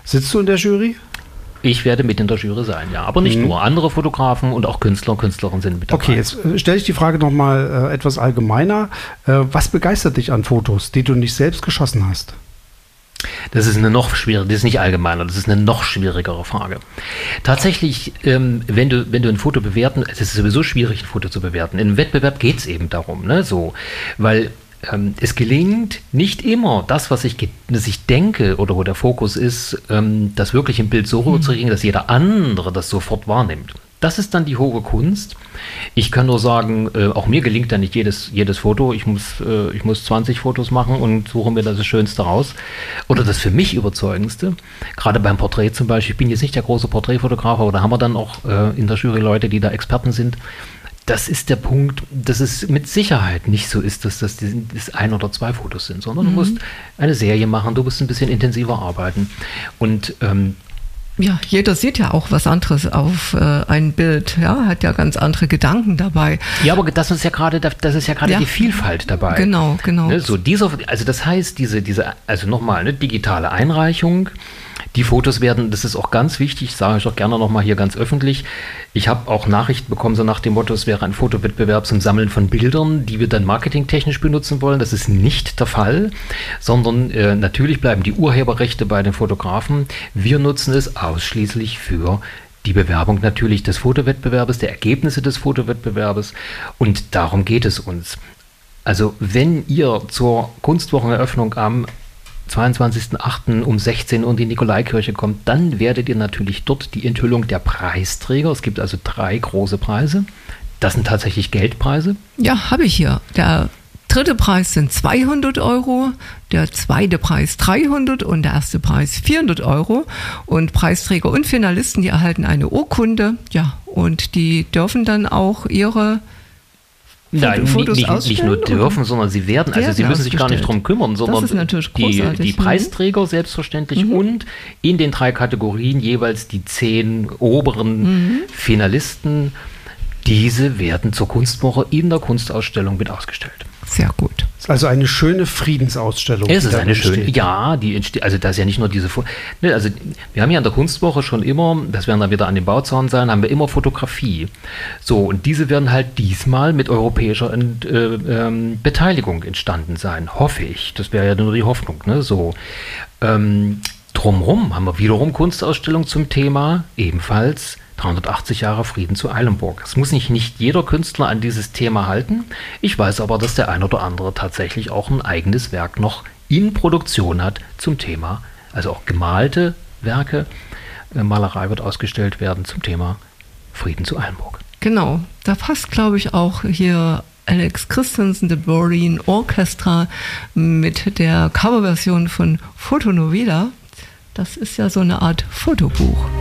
Sitzt du in der Jury? Ich werde mit in der Jury sein, ja. Aber nicht nur. Andere Fotografen und auch Künstler und Künstlerinnen sind mit dabei. Okay, jetzt stelle ich die Frage nochmal etwas allgemeiner. Was begeistert dich an Fotos, die du nicht selbst geschossen hast? Das ist das ist nicht allgemeiner, das ist eine noch schwierigere Frage. Tatsächlich, wenn du ein Foto bewerten, es ist sowieso schwierig, ein Foto zu bewerten. In einem Wettbewerb geht es eben darum, ne, so, weil es gelingt nicht immer, das, was ich denke oder wo der Fokus ist, das wirklich im Bild so rüberzukriegen, dass jeder andere das sofort wahrnimmt. Das ist dann die hohe Kunst. Ich kann nur sagen, auch mir gelingt da nicht jedes Foto. Ich muss 20 Fotos machen und suche mir das Schönste raus. Oder das für mich Überzeugendste. Gerade beim Porträt zum Beispiel. Ich bin jetzt nicht der große Porträtfotograf, aber da haben wir dann auch in der Jury Leute, die da Experten sind. Das ist der Punkt, dass es mit Sicherheit nicht so ist, dass das 1 oder 2 Fotos sind, sondern du musst eine Serie machen, du musst ein bisschen intensiver arbeiten. Und ja, jeder sieht ja auch was anderes auf ein Bild, ja, hat ja ganz andere Gedanken dabei. Ja, aber das ist ja gerade die Vielfalt dabei. Genau. Ne, so also das heißt, also nochmal, ne, digitale Einreichung, die Fotos werden, das ist auch ganz wichtig, sage ich auch gerne nochmal hier ganz öffentlich. Ich habe auch Nachrichten bekommen, so nach dem Motto, es wäre ein Fotowettbewerb zum Sammeln von Bildern, die wir dann marketingtechnisch benutzen wollen. Das ist nicht der Fall, sondern natürlich bleiben die Urheberrechte bei den Fotografen. Wir nutzen es ausschließlich für die Bewerbung natürlich des Fotowettbewerbes, der Ergebnisse des Fotowettbewerbes, und darum geht es uns. Also wenn ihr zur Kunstwocheneröffnung am 22.08. um 16 Uhr in die Nikolaikirche kommt, dann werdet ihr natürlich dort die Enthüllung der Preisträger. Es gibt also 3 große Preise. Das sind tatsächlich Geldpreise. Ja, habe ich hier. Der 3. Preis sind 200 €, der 2. Preis 300 und der 1. Preis 400 €. Und Preisträger und Finalisten, die erhalten eine Urkunde. Ja, und die dürfen dann auch ihre Fotos nicht nur dürfen, sondern sie werden, also sie müssen sich gar nicht drum kümmern, sondern die Preisträger selbstverständlich und in den 3 Kategorien jeweils die 10 oberen Finalisten, diese werden zur Kunstwoche in der Kunstausstellung mit ausgestellt. Sehr gut. Also eine schöne Friedensausstellung. Es ist eine schöne, ja, die entsteht, also da ist ja nicht nur diese, also wir haben ja an der Kunstwoche schon immer, das werden dann wieder an dem Bauzaun sein, haben wir immer Fotografie. So, und diese werden halt diesmal mit europäischer Beteiligung entstanden sein, hoffe ich. Das wäre ja nur die Hoffnung, ne, so. Drumherum haben wir wiederum Kunstausstellung zum Thema, ebenfalls 380 Jahre Frieden zu Eilenburg. Es muss nicht jeder Künstler an dieses Thema halten. Ich weiß aber, dass der ein oder andere tatsächlich auch ein eigenes Werk noch in Produktion hat zum Thema, also auch gemalte Werke. Malerei wird ausgestellt werden zum Thema Frieden zu Eilenburg. Genau, da passt, glaube ich, auch hier Alex Christensen, The Berlin Orchestra mit der Coverversion von Fotonovela. Das ist ja so eine Art Fotobuch.